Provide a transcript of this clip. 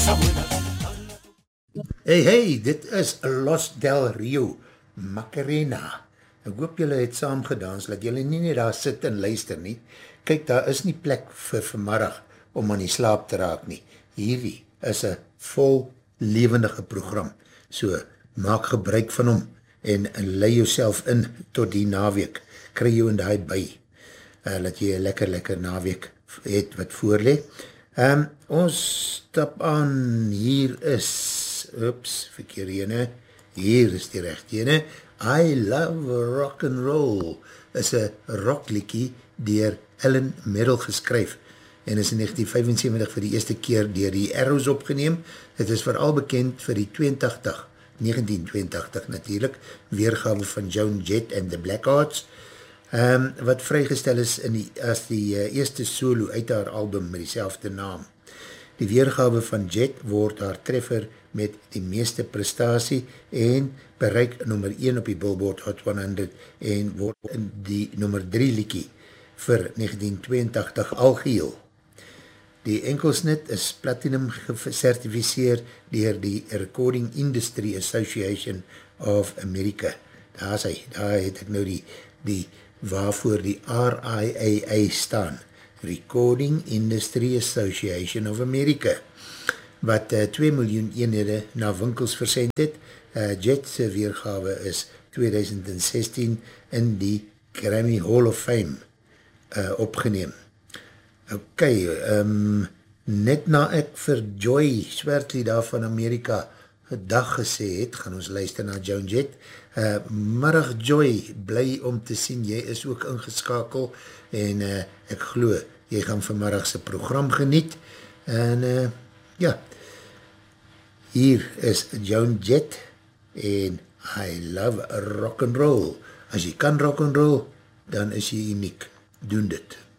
Hey, dit is Los Del Rio, Macarena. Ek hoop julle het saam gedans, dat julle nie net daar sit en luister nie. Kyk, daar is nie plek vir vanmiddag om aan die slaap te raak nie. Hierdie is een vol levendige program. So, maak gebruik van hom en lei jouself in tot die naweek. Kry jou in die by, dat jy een lekker naweek het wat voorlee. Ons stap aan, hier is verkeerde ene, hier is die rechte ene, I Love Rock and Roll, is een rockliekie dier Ellen Merrill geskryf, en is in 1975 vir die eerste keer dier die Arrows opgeneem. Het is vooral bekend vir die 1982 natuurlijk, weergawe van Joan Jett and the Blackhearts, wat vrygestel is as die eerste solo uit haar album met diezelfde naam. Die weergawe van Jett word haar treffer met die meeste prestasie en bereik nummer 1 op die Billboard Hot 100 en word in die nummer 3 liekie vir 1982 algeheel. Die enkelsnit is platinum gecertificeer dier die Recording Industry Association of America. Daar het ek nou die waarvoor die RIAA staan. Recording Industry Association of America, wat 2 miljoen eenhede na winkels versend het. Jett's weergawe is 2016 in die Grammy Hall of Fame opgeneem. Ok, net na ek vir Joy Swertley daar van Amerika dag gesê het, gaan ons luister na Joan Jett. Middag Joy, bly om te sien, jy is ook ingeskakel en ek glo, jy gaan vanmiddagse program geniet en ja, hier is Joan Jett en I Love Rock and Roll. As jy kan rock and roll, dan is jy uniek. Doen dit.